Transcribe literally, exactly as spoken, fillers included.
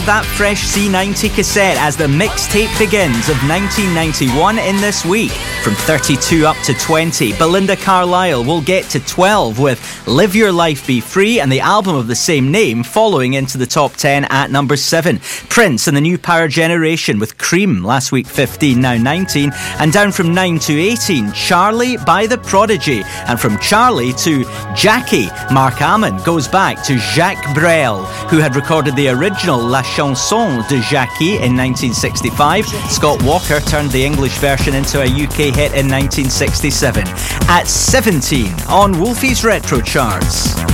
That fresh C ninety cassette as the mixtape begins of nineteen ninety-one in this week. From thirty-two up to twenty, Belinda Carlisle will get to twelve with Live Your Life Be Free, and the album of the same name following into the top ten at number seven. Prince and the New Power Generation with Cream, last week fifteen, now nineteen, and down from nine to eighteen, Charlie by The Prodigy. And from Charlie to Jackie, Mark Ammon goes back to Jacques Brel, who had recorded the original La Chanson de Jackie in nineteen sixty-five. Scott Walker turned the English version into a U K hit in nineteen sixty-seven. At seventeen on Wolfie's Retro Charts.